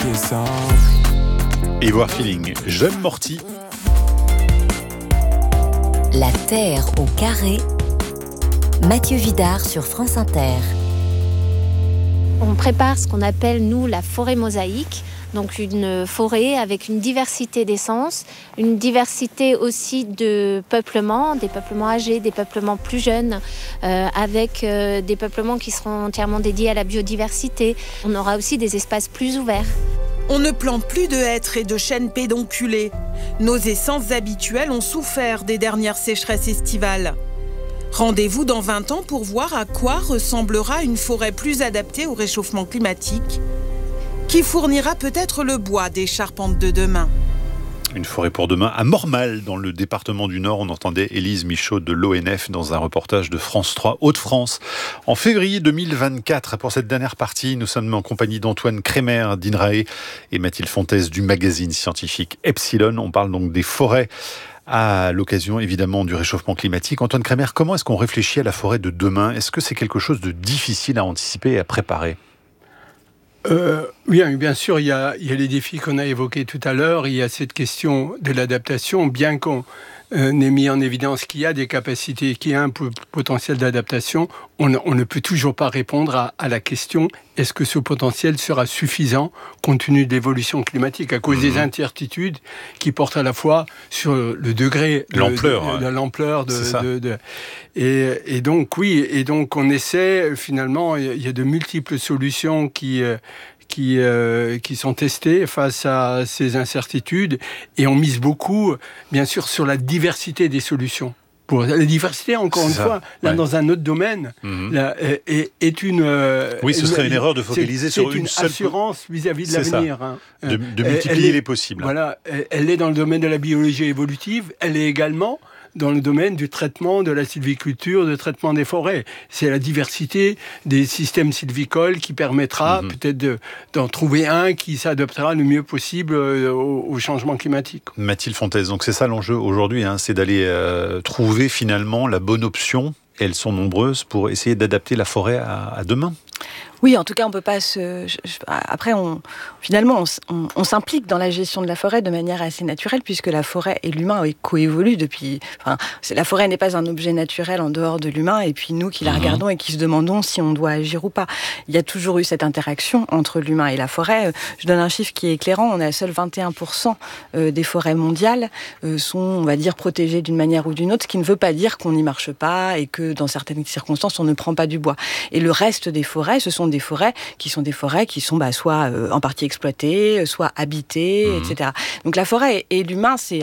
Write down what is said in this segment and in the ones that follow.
qui est simple. Ivoire Feeling, j'aime Morty. La Terre au carré. Mathieu Vidard sur France Inter. On prépare ce qu'on appelle, nous, la forêt mosaïque. Donc une forêt avec une diversité d'essences, une diversité aussi de peuplements, des peuplements âgés, des peuplements plus jeunes, avec des peuplements qui seront entièrement dédiés à la biodiversité. On aura aussi des espaces plus ouverts. On ne plante plus de hêtres et de chênes pédonculés. Nos essences habituelles ont souffert des dernières sécheresses estivales. Rendez-vous dans 20 ans pour voir à quoi ressemblera une forêt plus adaptée au réchauffement climatique, qui fournira peut-être le bois des charpentes de demain. Une forêt pour demain à Mormal, dans le département du Nord. On entendait Élise Michaud de l'ONF dans un reportage de France 3 Hauts-de-France. En février 2024, pour cette dernière partie, nous sommes en compagnie d'Antoine Kremer d'INRAE et Mathilde Fontaise du magazine scientifique Epsilon. On parle donc des forêts à l'occasion évidemment du réchauffement climatique. Antoine Kremer, comment est-ce qu'on réfléchit à la forêt de demain ? Est-ce que c'est quelque chose de difficile à anticiper et à préparer ? Oui, bien sûr, il y a les défis qu'on a évoqués tout à l'heure. Il y a cette question de l'adaptation, bien qu'on ait mis en évidence qu'il y a des capacités, qu'il y a un potentiel d'adaptation, on ne peut toujours pas répondre à la question est-ce que ce potentiel sera suffisant compte tenu de l'évolution climatique à cause des incertitudes qui portent à la fois sur le degré de l'ampleur et donc oui, et donc on essaie finalement, il y a de multiples solutions qui sont testées face à ces incertitudes et on mise beaucoup, bien sûr, sur la diversité des solutions. Pour la diversité, encore une fois, là, dans un autre domaine, est une... oui, ce serait une erreur de focaliser sur une seule... assurance vis-à-vis de l'avenir. De multiplier les possibles. Voilà, elle est dans le domaine de la biologie évolutive, elle est également dans le domaine du traitement de la sylviculture, du traitement des forêts. C'est la diversité des systèmes sylvicoles qui permettra peut-être d'en trouver un qui s'adaptera le mieux possible au changement climatique. Mathilde Fontaise, donc c'est ça l'enjeu aujourd'hui, c'est d'aller trouver finalement la bonne option, et elles sont nombreuses, pour essayer d'adapter la forêt à demain. Oui, en tout cas, on peut pas Après, finalement, on s'implique dans la gestion de la forêt de manière assez naturelle, puisque la forêt et l'humain coévoluent depuis... la forêt n'est pas un objet naturel en dehors de l'humain, et puis nous qui la regardons et qui se demandons si on doit agir ou pas. Il y a toujours eu cette interaction entre l'humain et la forêt. Je donne un chiffre qui est éclairant. On a seuls 21% des forêts mondiales sont, on va dire, protégées d'une manière ou d'une autre, ce qui ne veut pas dire qu'on n'y marche pas et que dans certaines circonstances, on ne prend pas du bois. Et le reste des forêts, ce sont des forêts qui sont soit en partie exploitées, soit habitées, etc. Donc la forêt et l'humain, c'est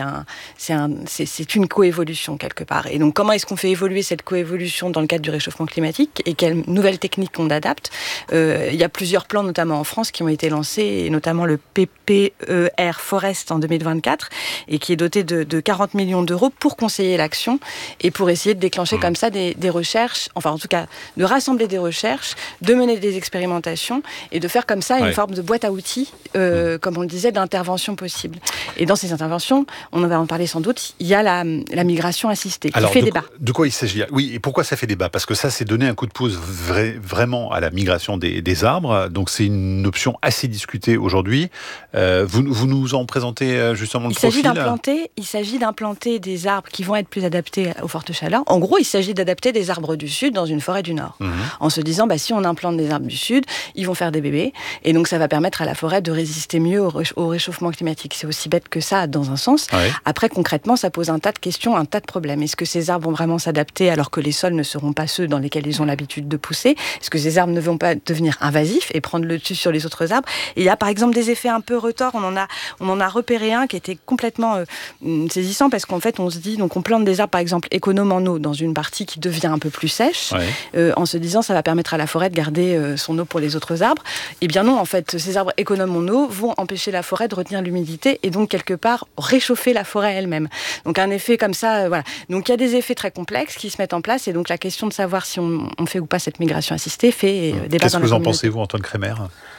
une coévolution quelque part. Et donc comment est-ce qu'on fait évoluer cette coévolution dans le cadre du réchauffement climatique et quelles nouvelles techniques on adapte ? Il y a plusieurs plans, notamment en France, qui ont été lancés, et notamment le PPER Forest en 2024, et qui est doté de 40 millions d'euros pour conseiller l'action et pour essayer de déclencher comme ça des recherches, enfin en tout cas de rassembler des recherches, de mener des expérimentations et de faire comme ça une forme de boîte à outils, comme on le disait, d'intervention possible. Et dans ces interventions, on va en parler sans doute, il y a la migration assistée qui fait débat. De quoi il s'agit ? Oui, et pourquoi ça fait débat ? Parce que ça, c'est donner un coup de pouce vraiment à la migration des arbres. Donc c'est une option assez discutée aujourd'hui. Vous nous en présentez justement le profil. Il s'agit d'implanter des arbres qui vont être plus adaptés aux fortes chaleurs. En gros, il s'agit d'adapter des arbres du Sud dans une forêt du Nord. En se disant, si on implante des arbres du Sud, ils vont faire des bébés. Et donc, ça va permettre à la forêt de résister mieux au réchauffement climatique. C'est aussi bête que ça, dans un sens. Ouais. Après, concrètement, ça pose un tas de questions, un tas de problèmes. Est-ce que ces arbres vont vraiment s'adapter alors que les sols ne seront pas ceux dans lesquels ils ont l'habitude de pousser ? Est-ce que ces arbres ne vont pas devenir invasifs et prendre le dessus sur les autres arbres ? Et il y a, par exemple, des effets un peu retors. On en a repéré un qui était complètement saisissant parce qu'en fait, on se dit, donc on plante des arbres, par exemple, économes en eau dans une partie qui devient un peu plus sèche, en se disant, ça va permettre à la forêt de garder son eau pour les autres arbres. Eh bien non, en fait, ces arbres économes en eau vont empêcher la forêt de retenir l'humidité et donc quelque part réchauffer la forêt elle-même. Donc un effet comme ça, voilà. Donc il y a des effets très complexes qui se mettent en place et donc la question de savoir si on fait ou pas cette migration assistée fait débat dans la communauté. Qu'est-ce que vous en pensez, vous, Antoine Kremer ?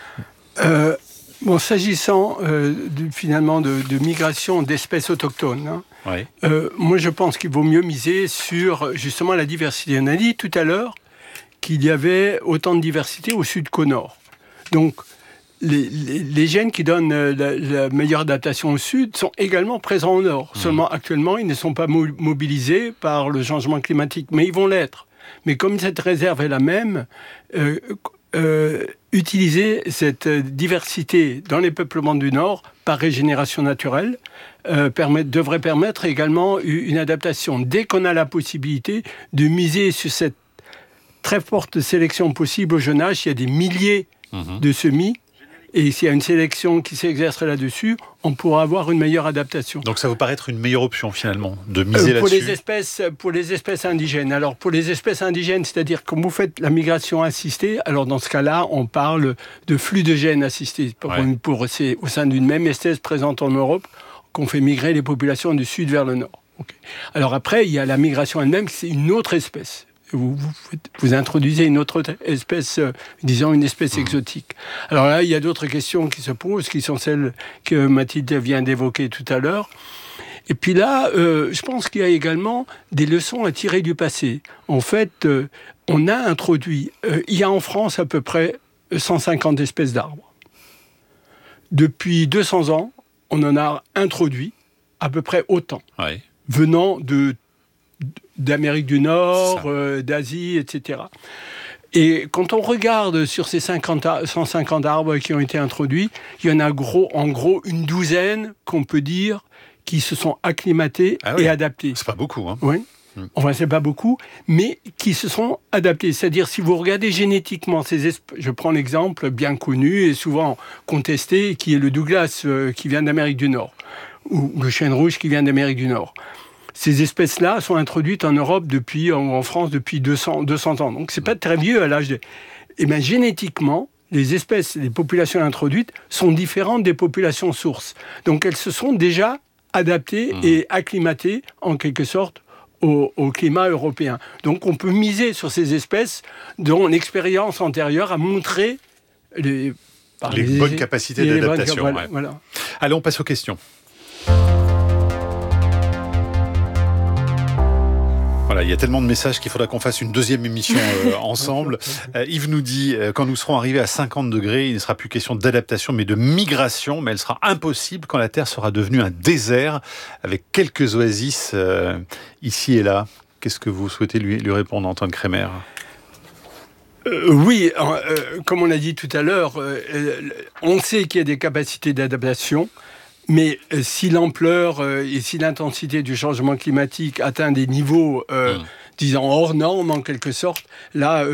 S'agissant finalement de migration d'espèces autochtones, moi je pense qu'il vaut mieux miser sur justement la diversité. On a dit tout à l'heure qu'il y avait autant de diversité au sud qu'au nord. Donc les gènes qui donnent la meilleure adaptation au sud sont également présents au nord. Seulement, actuellement, ils ne sont pas mobilisés par le changement climatique, mais ils vont l'être. Mais comme cette réserve est la même, utiliser cette diversité dans les peuplements du nord par régénération naturelle devrait permettre également une adaptation. Dès qu'on a la possibilité de miser sur cette très forte sélection possible au jeune âge, il y a des milliers de semis. Et s'il y a une sélection qui s'exerce là-dessus, on pourra avoir une meilleure adaptation. Donc ça vous paraît être une meilleure option finalement, de miser là-dessus pour les espèces indigènes. Alors pour les espèces indigènes, c'est-à-dire quand vous faites la migration assistée, alors dans ce cas-là, on parle de flux de gènes assistés. C'est au sein d'une même espèce présente en Europe qu'on fait migrer les populations du sud vers le nord. Okay. Alors après, il y a la migration elle-même, c'est une autre espèce. Vous introduisez une autre espèce, disons une espèce exotique. Alors là, il y a d'autres questions qui se posent, qui sont celles que Mathilde vient d'évoquer tout à l'heure. Et puis là, je pense qu'il y a également des leçons à tirer du passé. En fait, on a introduit, il y a en France à peu près 150 espèces d'arbres. Depuis 200 ans, on en a introduit à peu près autant, venant d'Amérique du Nord, d'Asie, etc. Et quand on regarde sur ces 150 arbres qui ont été introduits, il y en a en gros une douzaine qu'on peut dire qui se sont acclimatés et adaptés. C'est pas beaucoup, hein. Oui. Enfin, c'est pas beaucoup, mais qui se sont adaptés. C'est-à-dire, si vous regardez génétiquement je prends l'exemple bien connu et souvent contesté, qui est le Douglas qui vient d'Amérique du Nord, ou le chêne rouge qui vient d'Amérique du Nord. Ces espèces-là sont introduites en Europe en France depuis 200 ans. Donc, c'est pas très vieux à l'âge de... Et bien, génétiquement, les populations introduites sont différentes des populations sources. Donc, elles se sont déjà adaptées et acclimatées, en quelque sorte, au climat européen. Donc, on peut miser sur ces espèces dont l'expérience antérieure a montré les bonnes capacités d'adaptation. Voilà. Allez, on passe aux questions. Voilà, il y a tellement de messages qu'il faudra qu'on fasse une deuxième émission ensemble. Yves nous dit, quand nous serons arrivés à 50 degrés, il ne sera plus question d'adaptation, mais de migration. Mais elle sera impossible quand la Terre sera devenue un désert, avec quelques oasis ici et là. Qu'est-ce que vous souhaitez lui répondre, Antoine Kremer ? Oui, comme on l'a dit tout à l'heure, on sait qu'il y a des capacités d'adaptation. Mais si l'ampleur et si l'intensité du changement climatique atteint des niveaux, disons, hors normes en quelque sorte, là,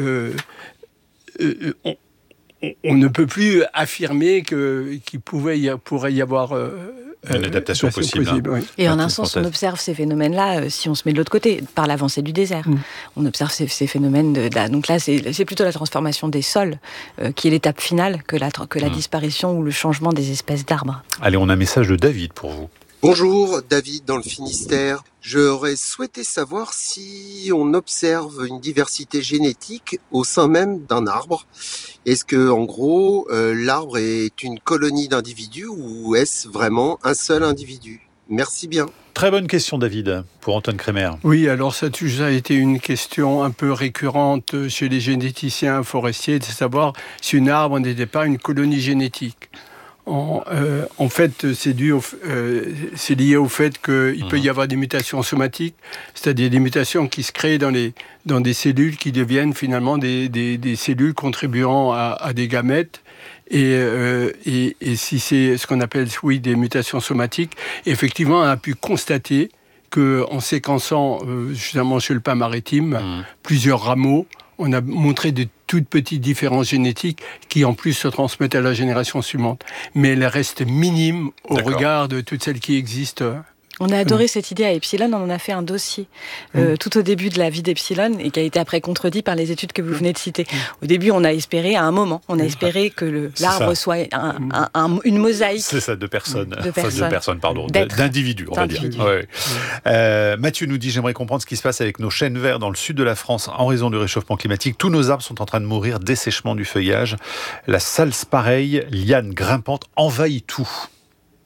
on ne peut plus affirmer qu'il pourrait y avoir une adaptation possible. Oui. Et en un sens, on observe ces phénomènes-là, si on se met de l'autre côté, par l'avancée du désert. On observe ces phénomènes donc là, c'est plutôt la transformation des sols qui est l'étape finale que la disparition ou le changement des espèces d'arbres. Allez, on a un message de David pour vous. Bonjour, David dans le Finistère. J'aurais souhaité savoir si on observe une diversité génétique au sein même d'un arbre. Est-ce que, en gros, l'arbre est une colonie d'individus ou est-ce vraiment un seul individu ? Merci bien. Très bonne question, David, pour Antoine Kremer. Oui, alors ça a toujours été une question un peu récurrente chez les généticiens forestiers, de savoir si un arbre n'était pas une colonie génétique. En fait, c'est lié au fait qu'il peut y avoir des mutations somatiques, c'est-à-dire des mutations qui se créent dans des cellules qui deviennent finalement des cellules contribuant à des gamètes. Et si c'est ce qu'on appelle des mutations somatiques, effectivement, on a pu constater qu'en séquençant, justement chez le pin maritime, plusieurs rameaux, on a montré de toutes petites différences génétiques qui, en plus, se transmettent à la génération suivante. Mais elles restent minimes au regard de toutes celles qui existent. On a adoré cette idée à Epsilon, on en a fait un dossier tout au début de la vie d'Epsilon et qui a été après contredit par les études que vous venez de citer. Au début, on a espéré, à un moment, que l'arbre soit une mosaïque. C'est ça, de personnes, d'individus, on va dire. Ouais. Mathieu nous dit, j'aimerais comprendre ce qui se passe avec nos chênes verts dans le sud de la France en raison du réchauffement climatique. Tous nos arbres sont en train de mourir, dessèchement du feuillage. La salse pareille, liane grimpante, envahit tout.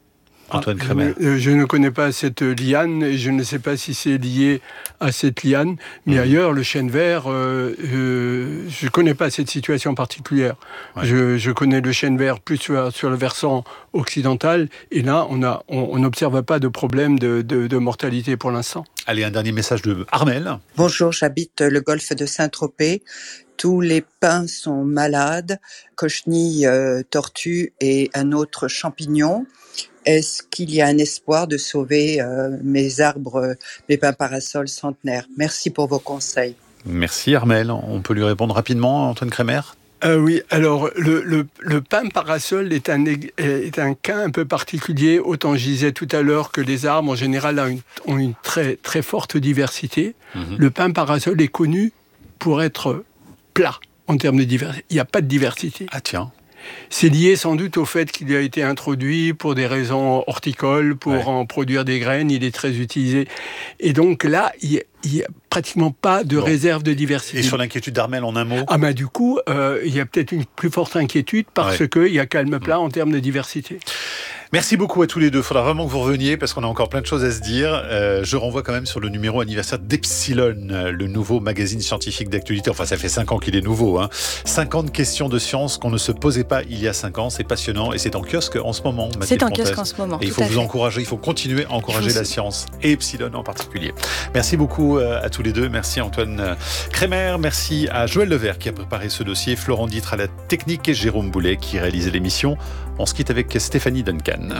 Antoine Crémer. Je ne connais pas cette liane et je ne sais pas si c'est lié à cette liane. Mais ailleurs, le chêne vert, je ne connais pas cette situation particulière. Ouais. Je connais le chêne vert plus sur le versant occidental. Et là, on n'observe pas de problème de mortalité pour l'instant. Allez, un dernier message de Armelle. Bonjour, j'habite le golfe de Saint-Tropez. Tous les pins sont malades, cochenille, tortue et un autre champignon. Est-ce qu'il y a un espoir de sauver mes arbres, mes pins parasols centenaires? Merci pour vos conseils. Merci Armelle. On peut lui répondre rapidement, Antoine Crémer? Oui, alors le pin parasol est un cas un peu particulier. Autant je disais tout à l'heure que les arbres en général ont une très, très forte diversité. Le pin parasol est connu pour être plat en termes de diversité. Il n'y a pas de diversité. Ah tiens. C'est lié sans doute au fait qu'il a été introduit pour des raisons horticoles, pour en produire des graines. Il est très utilisé. Et donc là, il n'y a pratiquement pas de réserve de diversité. Et sur l'inquiétude d'Armelle, en un mot? Du coup, il y a peut-être une plus forte inquiétude parce qu'il y a calme plat en termes de diversité. Merci beaucoup à tous les deux. Il faudra vraiment que vous reveniez parce qu'on a encore plein de choses à se dire. Je renvoie quand même sur le numéro anniversaire d'Epsilon, le nouveau magazine scientifique d'actualité. Enfin, ça fait 5 ans qu'il est nouveau. 50 questions de science qu'on ne se posait pas il y a 5 ans. C'est passionnant et c'est en kiosque en ce moment. C'est en kiosque en ce moment. Et il faut vous encourager, il faut continuer à encourager la science et Epsilon en particulier. Merci beaucoup à tous les deux. Merci Antoine Crémer. Merci à Joël Levert qui a préparé ce dossier, Florent Ditre à la technique et Jérôme Boulet qui réalisait l'émission. On se quitte avec Stéphanie Duncan. Je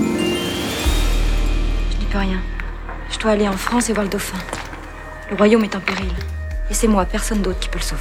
n'y peux rien. Je dois aller en France et voir le dauphin. Le royaume est en péril. Et c'est moi, personne d'autre qui peut le sauver.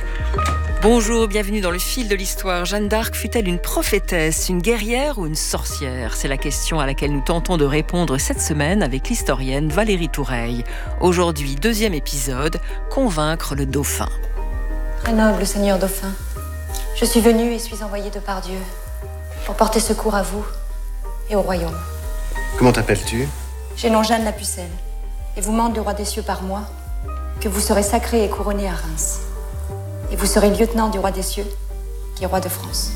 Bonjour, bienvenue dans le fil de l'histoire. Jeanne d'Arc fut-elle une prophétesse, une guerrière ou une sorcière? C'est la question à laquelle nous tentons de répondre cette semaine avec l'historienne Valérie Toureille. Aujourd'hui, 2e épisode, convaincre le dauphin. Très noble Seigneur dauphin, je suis venue et suis envoyée de par Dieu pour porter secours à vous et au royaume. Comment t'appelles-tu? J'ai nom Jeanne la Pucelle, et vous mande du roi des cieux par moi que vous serez sacré et couronné à Reims. Et vous serez lieutenant du roi des cieux, qui est roi de France.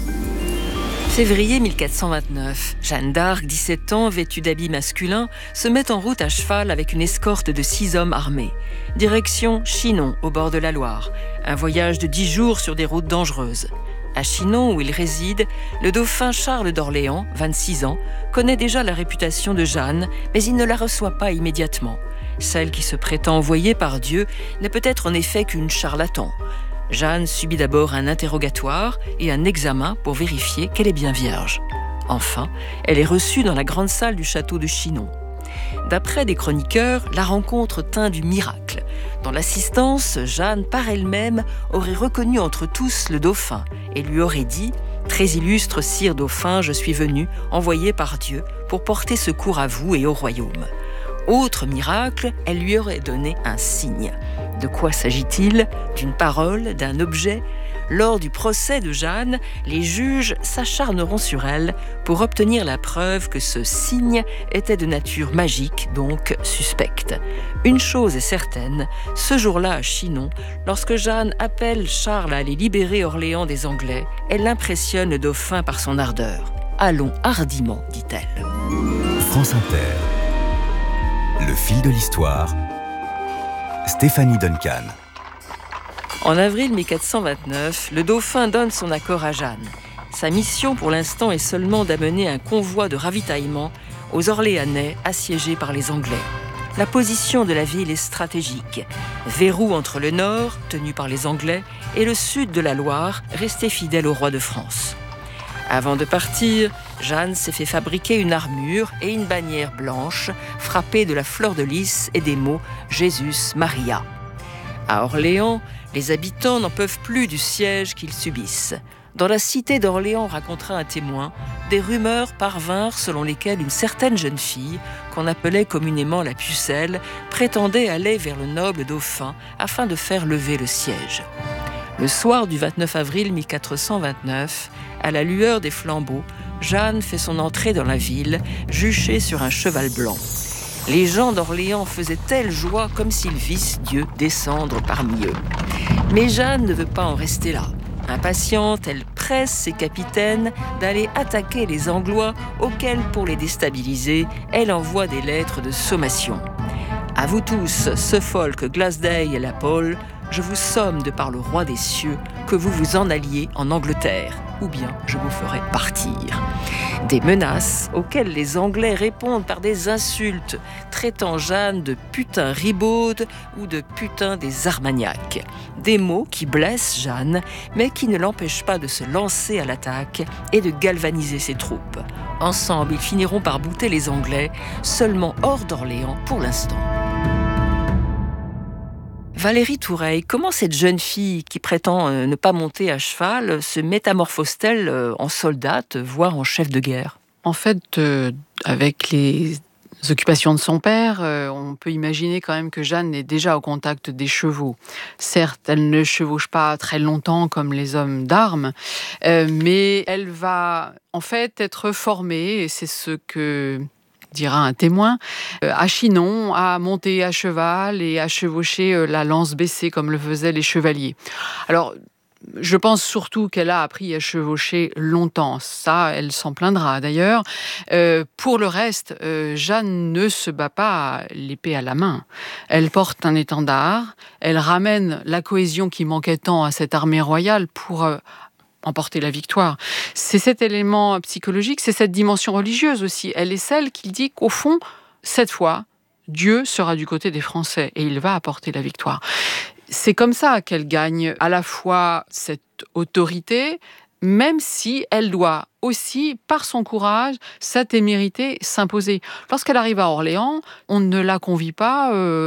Février 1429, Jeanne d'Arc, 17 ans, vêtue d'habits masculins, se met en route à cheval avec une escorte de 6 hommes armés. Direction Chinon, au bord de la Loire. Un voyage de 10 jours sur des routes dangereuses. À Chinon, où il réside, le dauphin Charles d'Orléans, 26 ans, connaît déjà la réputation de Jeanne, mais il ne la reçoit pas immédiatement. Celle qui se prétend envoyée par Dieu n'est peut-être en effet qu'une charlatan. Jeanne subit d'abord un interrogatoire et un examen pour vérifier qu'elle est bien vierge. Enfin, elle est reçue dans la grande salle du château de Chinon. D'après des chroniqueurs, la rencontre tint du miracle. Dans l'assistance, Jeanne, par elle-même, aurait reconnu entre tous le dauphin et lui aurait dit « Très illustre sire dauphin, je suis venue, envoyée par Dieu, pour porter secours à vous et au royaume. » Autre miracle, elle lui aurait donné un signe. De quoi s'agit-il? D'une parole, d'un objet? Lors du procès de Jeanne, les juges s'acharneront sur elle pour obtenir la preuve que ce signe était de nature magique, donc suspecte. Une chose est certaine, ce jour-là à Chinon, lorsque Jeanne appelle Charles à aller libérer Orléans des Anglais, elle impressionne le dauphin par son ardeur. « Allons hardiment », dit-elle. France Inter. Le fil de l'histoire. Stéphanie Duncan. En avril 1429, le dauphin donne son accord à Jeanne. Sa mission pour l'instant est seulement d'amener un convoi de ravitaillement aux Orléanais assiégés par les Anglais. La position de la ville est stratégique. Verrou entre le nord, tenu par les Anglais, et le sud de la Loire, resté fidèle au roi de France. Avant de partir, Jeanne s'est fait fabriquer une armure et une bannière blanche frappée de la fleur de lys et des mots « Jésus Maria ». À Orléans, les habitants n'en peuvent plus du siège qu'ils subissent. Dans la cité d'Orléans, racontera un témoin, des rumeurs parvinrent selon lesquelles une certaine jeune fille, qu'on appelait communément la Pucelle, prétendait aller vers le noble dauphin afin de faire lever le siège. Le soir du 29 avril 1429, à la lueur des flambeaux, Jeanne fait son entrée dans la ville, juchée sur un cheval blanc. Les gens d'Orléans faisaient telle joie comme s'ils vissent Dieu descendre parmi eux. Mais Jeanne ne veut pas en rester là. Impatiente, elle presse ses capitaines d'aller attaquer les Anglois, auxquels, pour les déstabiliser, elle envoie des lettres de sommation. À vous tous, Suffolk, Glasdale et la Pole, je vous somme de par le roi des cieux que vous vous en alliez en Angleterre, ou bien je vous ferai partir. Des menaces auxquelles les Anglais répondent par des insultes, traitant Jeanne de putain ribaude ou de putain des Armagnacs. Des mots qui blessent Jeanne, mais qui ne l'empêchent pas de se lancer à l'attaque et de galvaniser ses troupes. Ensemble, ils finiront par bouter les Anglais, seulement hors d'Orléans pour l'instant. Valérie Toureille, comment cette jeune fille qui prétend ne pas monter à cheval se métamorphose-t-elle en soldate, voire en chef de guerre ? En fait, avec les occupations de son père, on peut imaginer quand même que Jeanne est déjà au contact des chevaux. Certes, elle ne chevauche pas très longtemps comme les hommes d'armes, mais elle va en fait être formée, et c'est ce que dira un témoin, à Chinon, à monter à cheval et à chevaucher la lance baissée comme le faisaient les chevaliers. Alors, je pense surtout qu'elle a appris à chevaucher longtemps. Ça, elle s'en plaindra d'ailleurs. Pour le reste, Jeanne ne se bat pas l'épée à la main. Elle porte un étendard, elle ramène la cohésion qui manquait tant à cette armée royale pour emporter la victoire. C'est cet élément psychologique, c'est cette dimension religieuse aussi. Elle est celle qui dit qu'au fond, cette fois, Dieu sera du côté des Français et il va apporter la victoire. C'est comme ça qu'elle gagne à la fois cette autorité, même si elle doit aussi, par son courage, sa témérité, s'imposer. Lorsqu'elle arrive à Orléans, on ne la convie pas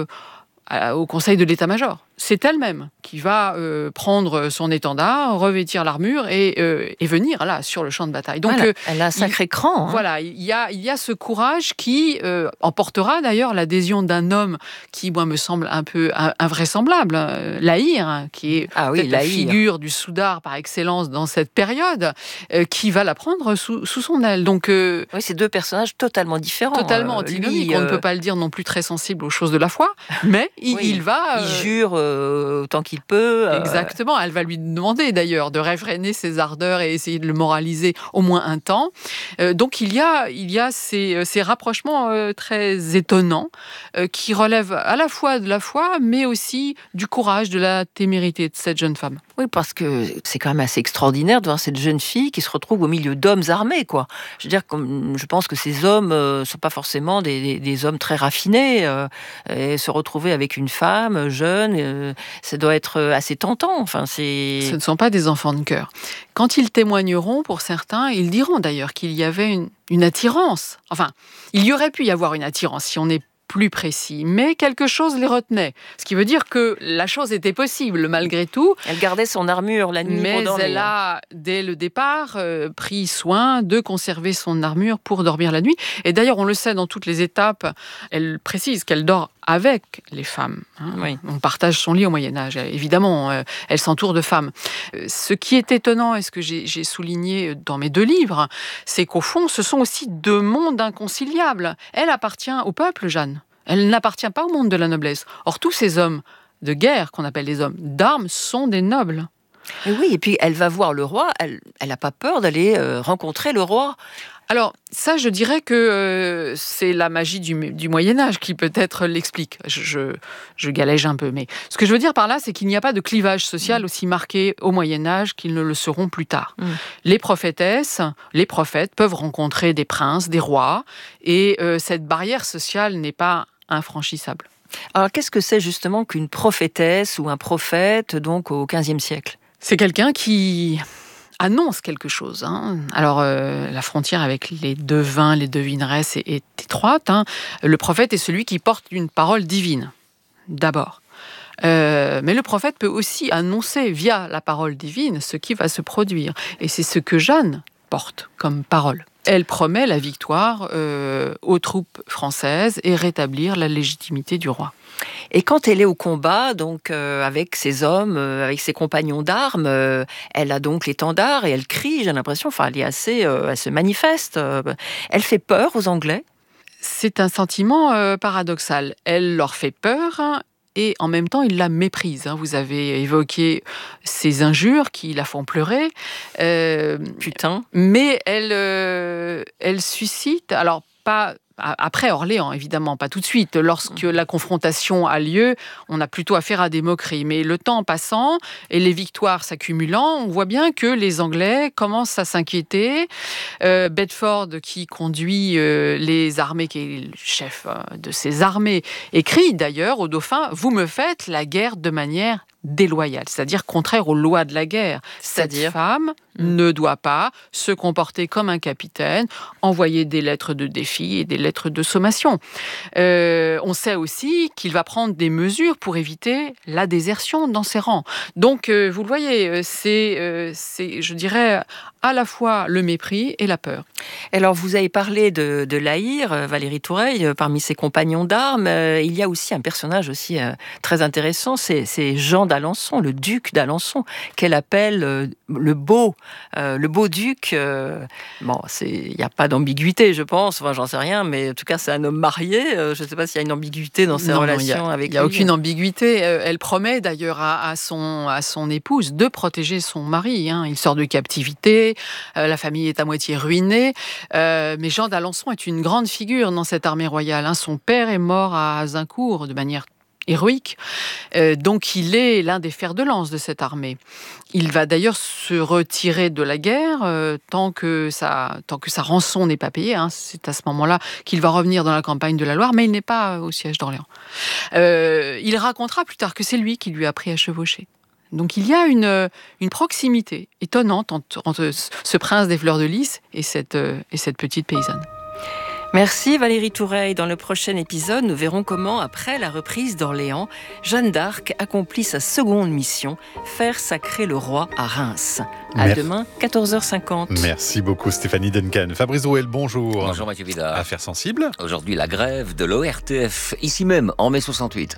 au conseil de l'état-major. C'est elle-même qui va prendre son étendard, revêtir l'armure et venir là sur le champ de bataille. Donc, voilà, elle a un sacré cran. Voilà, il y a ce courage qui emportera d'ailleurs l'adhésion d'un homme qui, moi, me semble un peu invraisemblable, La Hire, qui est la figure du soudard par excellence dans cette période, qui va la prendre sous son aile. Donc, oui, c'est deux personnages totalement différents. Totalement antinomiques. On ne peut pas le dire non plus très sensible aux choses de la foi, mais il va... Il jure autant qu'il peut. Exactement, elle va lui demander d'ailleurs de réfréner ses ardeurs et essayer de le moraliser au moins un temps. Donc il y a ces rapprochements très étonnants qui relèvent à la fois de la foi, mais aussi du courage, de la témérité de cette jeune femme. Oui, parce que c'est quand même assez extraordinaire de voir cette jeune fille qui se retrouve au milieu d'hommes armés, quoi. Je veux dire, je pense que ces hommes ne sont pas forcément des hommes très raffinés. Et se retrouver avec une femme jeune, ça doit être assez tentant. Enfin, Ce ne sont pas des enfants de cœur. Quand ils témoigneront, pour certains, ils diront d'ailleurs qu'il y avait une attirance. Enfin, il y aurait pu y avoir une attirance si on est plus précis, mais quelque chose les retenait. Ce qui veut dire que la chose était possible malgré tout. Elle gardait son armure la nuit pour dormir. Mais elle a, dès le départ, pris soin de conserver son armure pour dormir la nuit. Et d'ailleurs, on le sait dans toutes les étapes, elle précise qu'elle dort avec les femmes. Oui. On partage son lit au Moyen-Âge. Évidemment, elle s'entoure de femmes. Ce qui est étonnant, et ce que j'ai souligné dans mes 2 livres, c'est qu'au fond, ce sont aussi 2 mondes inconciliables. Elle appartient au peuple, Jeanne. Elle n'appartient pas au monde de la noblesse. Or, tous ces hommes de guerre, qu'on appelle les hommes d'armes, sont des nobles. Et oui, et puis elle va voir le roi, elle n'a pas peur d'aller rencontrer le roi. Alors, ça, je dirais que c'est la magie du Moyen-Âge qui peut-être l'explique. Je galège un peu, mais ce que je veux dire par là, c'est qu'il n'y a pas de clivage social aussi marqué au Moyen-Âge qu'ils ne le seront plus tard. Les prophétesses, les prophètes peuvent rencontrer des princes, des rois, et cette barrière sociale n'est pas infranchissable. Alors, qu'est-ce que c'est justement qu'une prophétesse ou un prophète, donc au XVe siècle ? C'est quelqu'un qui annonce quelque chose. Alors, la frontière avec les devins, les devineresses est étroite. Le prophète est celui qui porte une parole divine, d'abord. Mais le prophète peut aussi annoncer, via la parole divine, ce qui va se produire. Et c'est ce que Jeanne porte comme parole. Elle promet la victoire aux troupes françaises et rétablir la légitimité du roi. Et quand elle est au combat, donc avec ses hommes, avec ses compagnons d'armes, elle a donc l'étendard et elle crie, j'ai l'impression, enfin elle est assez, elle se manifeste. Elle fait peur aux Anglais. C'est un sentiment paradoxal. Elle leur fait peur et en même temps, il la méprise. Vous avez évoqué ces injures qui la font pleurer. Putain. Mais elle suscite, alors pas après Orléans, évidemment, pas tout de suite. Lorsque la confrontation a lieu, on a plutôt affaire à des moqueries. Mais le temps passant et les victoires s'accumulant, on voit bien que les Anglais commencent à s'inquiéter. Bedford, qui conduit les armées, qui est le chef de ces armées, écrit d'ailleurs au dauphin « Vous me faites la guerre de manière déloyale », c'est-à-dire contraire aux lois de la guerre. Cette femme ne doit pas se comporter comme un capitaine, envoyer des lettres de défi et des lettres de sommation. On sait aussi qu'il va prendre des mesures pour éviter la désertion dans ses rangs. Donc, vous le voyez, c'est, je dirais, à la fois le mépris et la peur. Alors, vous avez parlé de La Hire, Valérie Toureille, parmi ses compagnons d'armes. Il y a aussi un personnage aussi très intéressant, c'est Jean d'Alençon, le duc d'Alençon, qu'elle appelle le beau duc. Bon, il n'y a pas d'ambiguïté, je pense, enfin, j'en sais rien, mais en tout cas, c'est un homme marié. Je ne sais pas s'il y a une ambiguïté dans ses relations avec lui. Il n'y a aucune ambiguïté. Elle promet d'ailleurs à son épouse de protéger son mari. Il sort de captivité, la famille est à moitié ruinée, mais Jean d'Alençon est une grande figure dans cette armée royale. Son père est mort à Azincourt de manière héroïque, donc il est l'un des fers de lance de cette armée. Il va d'ailleurs se retirer de la guerre tant que sa rançon n'est pas payée. C'est à ce moment-là qu'il va revenir dans la campagne de la Loire, mais il n'est pas au siège d'Orléans. Il racontera plus tard que c'est lui qui lui a appris à chevaucher. Donc il y a une proximité étonnante entre ce prince des fleurs de lys et cette petite paysanne. Merci Valérie Toureille. Dans le prochain épisode, nous verrons comment, après la reprise d'Orléans, Jeanne d'Arc accomplit sa seconde mission, faire sacrer le roi à Reims. À demain, 14h50. Merci beaucoup Stéphanie Duncan. Fabrice Drouel, bonjour. Bonjour Mathieu Vidard. Affaires sensibles. Aujourd'hui, la grève de l'ORTF, ici même, en mai 68.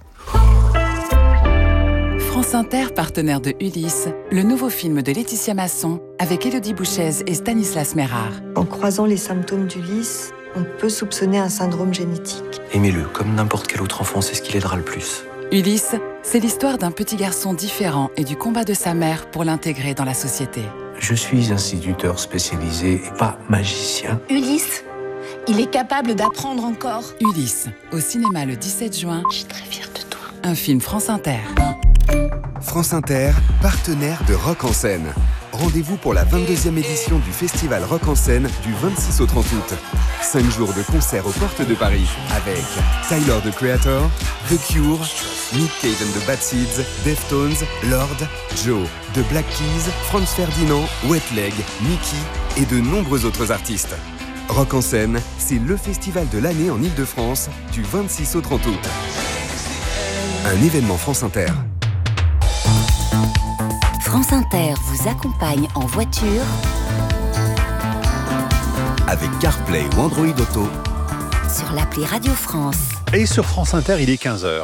France Inter, partenaire de Ulysse, le nouveau film de Laetitia Masson avec Élodie Bouchez et Stanislas Mérard. En croisant les symptômes d'Ulysse, on peut soupçonner un syndrome génétique. Aimez-le, comme n'importe quel autre enfant, c'est ce qui l'aidera le plus. Ulysse, c'est l'histoire d'un petit garçon différent et du combat de sa mère pour l'intégrer dans la société. Je suis instituteur spécialisé et pas magicien. Ulysse, il est capable d'apprendre encore. Ulysse, au cinéma le 17 juin. Je suis très fière de toi. Un film France Inter. France Inter, partenaire de Rock en Scène. Rendez-vous pour la 22e édition du festival Rock en Scène du 26 au 30 août. 5 jours de concerts aux portes de Paris avec Tyler, the Creator, The Cure, Nick Cave and the Bad Seeds, Deftones, Lord, Joe, The Black Keys, Franz Ferdinand, Wet Leg, Mickey et de nombreux autres artistes. Rock en Scène, c'est le festival de l'année en Ile-de-France du 26 au 30 août. Un événement France Inter. France Inter vous accompagne en voiture avec CarPlay ou Android Auto sur l'appli Radio France. Et sur France Inter, il est 15h.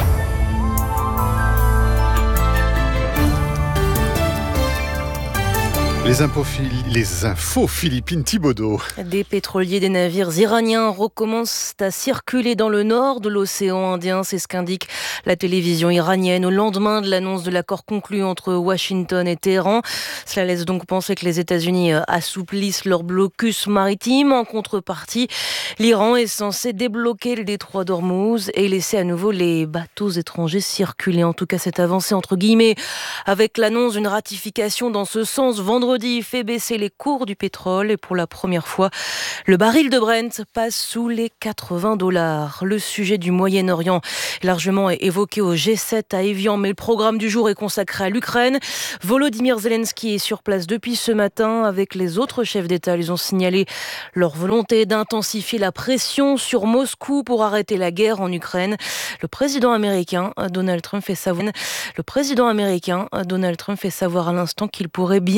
Les infos Philippine Thibaudeau. Des pétroliers des navires iraniens recommencent à circuler dans le nord de l'océan Indien, c'est ce qu'indique la télévision iranienne au lendemain de l'annonce de l'accord conclu entre Washington et Téhéran. Cela laisse donc penser que les États-Unis assouplissent leur blocus maritime. En contrepartie, l'Iran est censé débloquer le détroit d'Ormuz et laisser à nouveau les bateaux étrangers circuler. En tout cas, cette avancée entre guillemets avec l'annonce d'une ratification dans ce sens vendredi fait baisser les cours du pétrole et pour la première fois, le baril de Brent passe sous les $80. Le sujet du Moyen-Orient est largement évoqué au G7 à Évian, mais le programme du jour est consacré à l'Ukraine. Volodymyr Zelensky est sur place depuis ce matin avec les autres chefs d'État. Ils ont signalé leur volonté d'intensifier la pression sur Moscou pour arrêter la guerre en Ukraine. Le président américain Donald Trump fait savoir à l'instant qu'il pourrait bien